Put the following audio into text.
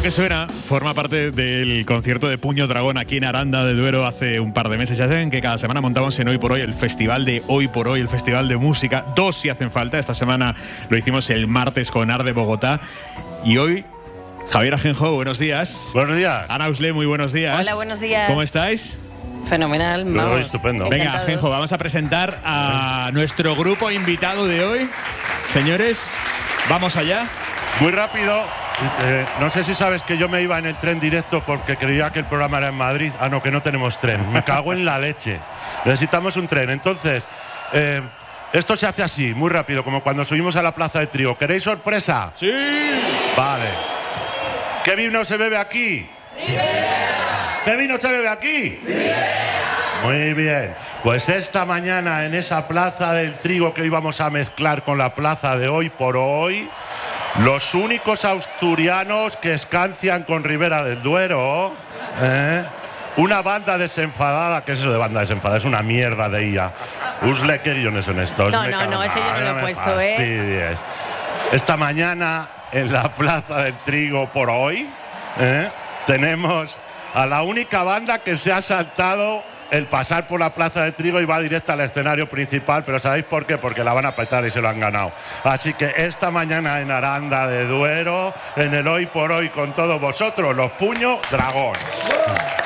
que suena forma parte del concierto de Puño Dragón aquí en Aranda de Duero hace un par de meses. Ya saben que cada semana montamos en Hoy por Hoy el festival de Hoy por Hoy, el festival de música. 2 si hacen falta. Esta semana lo hicimos el martes con Arde Bogotá. Y hoy, Javier Ajenjo, buenos días. Buenos días. Ana Usle, muy buenos días. Hola, buenos días. ¿Cómo estáis? Fenomenal, vamos. Estupendo. Venga, Ajenjo, vamos a presentar a nuestro grupo invitado de hoy. Señores, vamos allá. Muy rápido. No sé si sabes que yo me iba en el tren directo porque creía que el programa era en Madrid. Ah, no, que no tenemos tren. Me cago en la leche. Necesitamos un tren. Entonces, esto se hace así, muy rápido, como cuando subimos a la Plaza de Trigo. ¿Queréis sorpresa? Sí. Vale. ¿Qué vino se bebe aquí? ¿Qué vino se bebe aquí? Muy bien. Pues esta mañana en esa Plaza del Trigo que hoy vamos a mezclar con la plaza de Hoy por Hoy, los únicos asturianos que escancian con Ribera del Duero, una banda desenfadada. ¿Qué es eso de banda desenfadada? Es una mierda de ella. Usle, ¿qué guiones son estos? No, ese yo no lo he puesto, fastidies. Esta mañana en la Plaza del Trigo por Hoy, tenemos a la única banda que se ha saltado el pasar por la Plaza del Trigo y va directa al escenario principal, pero ¿sabéis por qué? Porque la van a petar y se lo han ganado. Así que esta mañana en Aranda de Duero, en el Hoy por Hoy con todos vosotros, los Puño Dragón.